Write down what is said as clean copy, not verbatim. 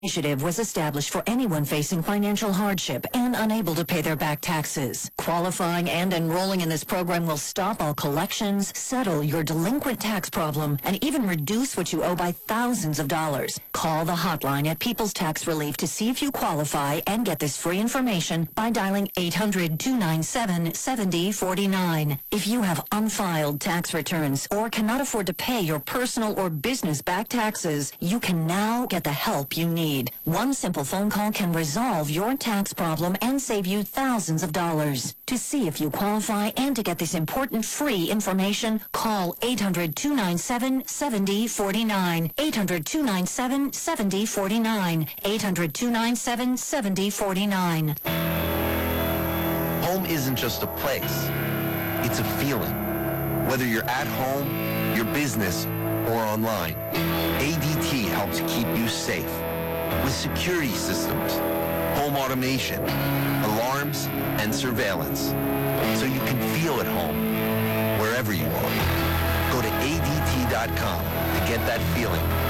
Initiative was established for anyone facing financial hardship and unable to pay their back taxes. Qualifying and enrolling in this program will stop all collections, settle your delinquent tax problem, and even reduce what you owe by thousands of dollars. Call the hotline at People's Tax Relief to see if you qualify and get this free information by dialing 800-297-7049. If you have unfiled tax returns or cannot afford to pay your personal or business back taxes, you can now get the help you need. One simple phone call can resolve your tax problem and save you thousands of dollars. To see if you qualify and to get this important free information, call 800-297-7049. 800-297-7049. 800-297-7049. Home isn't just a place. It's a feeling. Whether you're at home, your business, or online, ADT helps keep you safe. With security systems, home automation, alarms, and surveillance, so you can feel at home wherever you are. Go to ADT.com to get that feeling